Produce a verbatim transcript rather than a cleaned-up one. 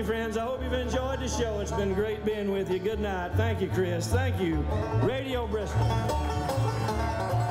you, friends. I hope you've enjoyed the show. It's been great being with you. Good night. Thank you, Chris. Thank you. Radio Bristol.